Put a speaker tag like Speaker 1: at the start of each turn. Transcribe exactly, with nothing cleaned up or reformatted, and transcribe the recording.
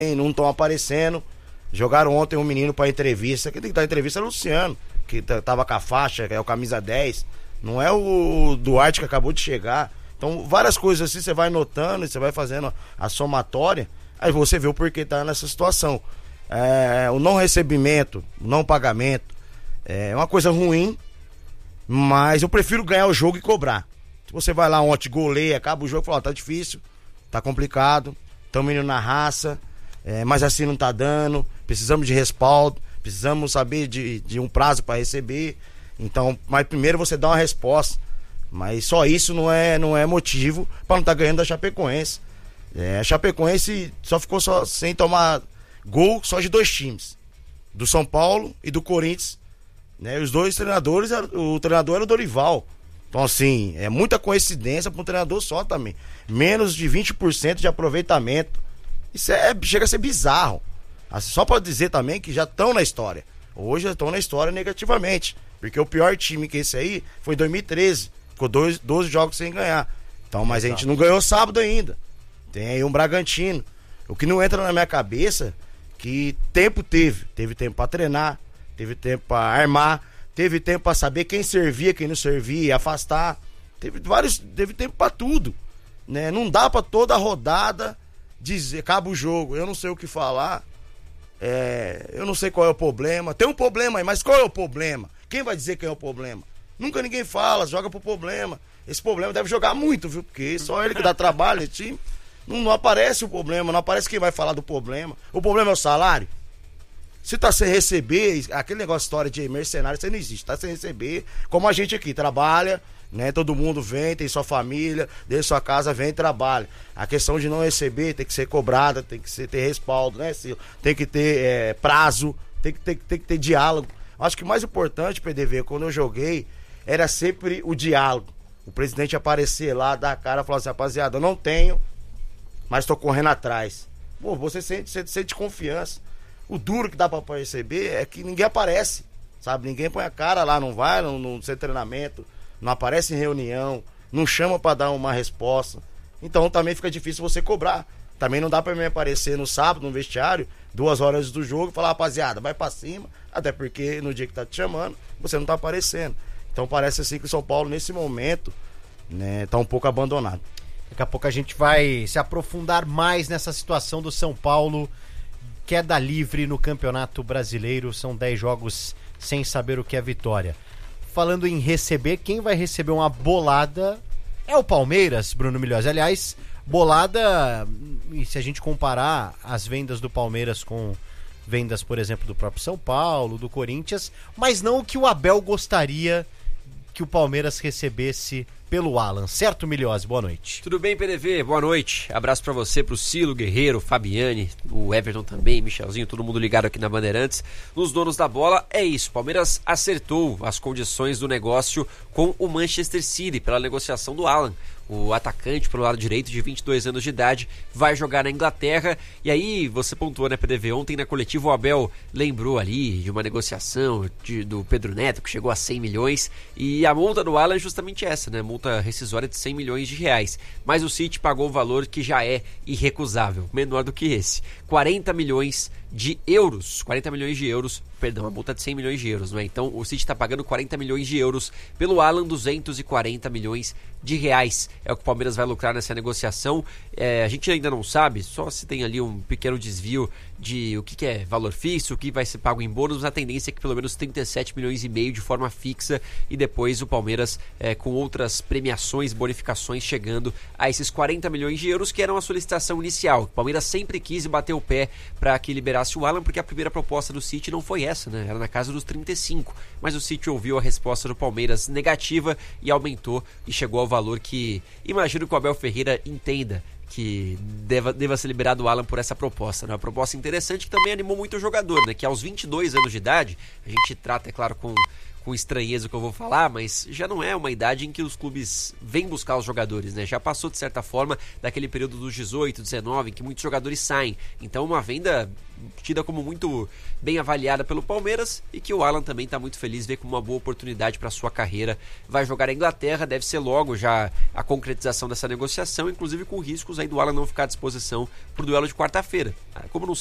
Speaker 1: não estão aparecendo. Jogaram ontem um menino pra entrevista. Quem tem que dar entrevista é o Luciano, que tava com a faixa, que é o camisa dez. Não é o Duarte que acabou de chegar. Então, várias coisas assim você vai notando, você vai fazendo a somatória, aí você vê o porquê tá nessa situação. É, o não recebimento, o não pagamento, é uma coisa ruim, mas eu prefiro ganhar o jogo e cobrar. Se você vai lá ontem, goleia, acaba o jogo e fala, ó, tá difícil, tá complicado, estamos indo na raça, é, mas assim não tá dando, precisamos de respaldo, precisamos saber de, de um prazo para receber. Então, mas primeiro você dá uma resposta. Mas só isso não é, não é motivo para não estar tá ganhando da Chapecoense. É, a Chapecoense só ficou só, sem tomar gol só de dois times. Do São Paulo e do Corinthians. Né? Os dois treinadores, o treinador era o Dorival. Então assim, é muita coincidência para um treinador só também. Menos de vinte por cento de aproveitamento. Isso é, chega a ser bizarro. Assim, só para dizer também que já estão na história. Hoje já estão na história negativamente. Porque o pior time que esse aí foi em dois mil e treze. Ficou doze jogos sem ganhar. Então, mas Exato. A gente não ganhou sábado ainda. Tem aí um Bragantino. O que não entra na minha cabeça, que tempo teve. Teve tempo pra treinar, teve tempo pra armar, teve tempo pra saber quem servia, quem não servia, afastar. Teve vários, teve tempo pra tudo. Né? Não dá pra toda a rodada dizer, acaba o jogo, eu não sei o que falar. É, eu não sei qual é o problema. Tem um problema aí, mas qual é o problema? Quem vai dizer quem é o problema? Nunca ninguém fala, joga pro problema. Esse problema deve jogar muito, viu? Porque só ele que dá trabalho, esse time. Não, não aparece o problema, não aparece quem vai falar do problema. O problema é o salário. Se tá sem receber, aquele negócio, história de mercenário, isso aí não existe. Tá sem receber, como a gente aqui, trabalha, né? Todo mundo vem, tem sua família, deixa sua casa, vem e trabalha. A questão de não receber tem que ser cobrada, tem que ser, ter respaldo, né, Ciro? Tem que ter é, prazo, tem que ter, tem que ter diálogo. Acho que o mais importante, P D V, quando eu joguei, era sempre o diálogo. O presidente aparecer lá, dar a cara e falar assim, rapaziada, eu não tenho, mas tô correndo atrás. Pô, você sente, você sente confiança. O duro que dá pra receber é que ninguém aparece, sabe? Ninguém põe a cara lá, não vai no, no seu treinamento, não aparece em reunião, não chama pra dar uma resposta. Então também fica difícil você cobrar. Também não dá pra mim aparecer no sábado, no vestiário, duas horas do jogo e falar, rapaziada, vai pra cima, até porque no dia que tá te chamando, você não tá aparecendo. Então parece assim que o São Paulo, nesse momento, né, tá um pouco abandonado.
Speaker 2: Daqui a pouco a gente vai se aprofundar mais nessa situação do São Paulo. Queda livre no Campeonato Brasileiro, são dez jogos sem saber o que é vitória. Falando em receber, quem vai receber uma bolada é o Palmeiras, Bruno Milhões. Aliás, bolada, se a gente comparar as vendas do Palmeiras com vendas, por exemplo, do próprio São Paulo, do Corinthians, mas não o que o Abel gostaria que o Palmeiras recebesse pelo Alan. Certo, Milhose? Boa noite.
Speaker 3: Tudo bem, P D V? Boa noite. Abraço pra você, pro Cilo, Guerreiro, Fabiane, o Everton também, Michelzinho, todo mundo ligado aqui na Bandeirantes. Nos donos da bola, é isso. Palmeiras acertou as condições do negócio com o Manchester City pela negociação do Alan. O atacante pelo lado direito, de vinte e dois anos de idade, vai jogar na Inglaterra. E aí, você pontuou, né, P D V? Ontem na coletiva o Abel lembrou ali de uma negociação de, do Pedro Neto, que chegou a cem milhões. E a multa do Alan é justamente essa, né? Multa rescisória de cem milhões de reais. Mas o City pagou o valor que já é irrecusável, menor do que esse. quarenta milhões de euros. quarenta milhões de euros, perdão, a multa de cem milhões de euros, não é? Então o City está pagando quarenta milhões de euros pelo Alan, duzentos e quarenta milhões de reais. É o que o Palmeiras vai lucrar nessa negociação. É, a gente ainda não sabe, só se tem ali um pequeno desvio de o que, que é valor fixo, o que vai ser pago em bônus. A tendência é que pelo menos trinta e sete milhões e meio de forma fixa, e depois o Palmeiras é, com outras premiações, bonificações, chegando a esses quarenta milhões de euros, que eram a solicitação inicial. O Palmeiras sempre quis bater o pé para que liberasse o Alan, porque a primeira proposta do City não foi essa, né? Era na casa dos trinta e cinco, mas o City ouviu a resposta do Palmeiras negativa e aumentou e chegou ao valor que imagino que o Abel Ferreira entenda que deva, deva ser liberado o Alan por essa proposta, né? Uma proposta interessante que também animou muito o jogador, né? Que aos vinte e dois anos de idade, a gente trata, é claro, com com estranheza o que eu vou falar, mas já não é uma idade em que os clubes vêm buscar os jogadores, né? Já passou, de certa forma, daquele período dos dezoito, dezenove, em que muitos jogadores saem. Então, uma venda tida como muito bem avaliada pelo Palmeiras e que o Alan também está muito feliz, vê como uma boa oportunidade para sua carreira. Vai jogar a Inglaterra, deve ser logo já a concretização dessa negociação, inclusive com riscos aí do Alan não ficar à disposição para o duelo de quarta-feira. Como não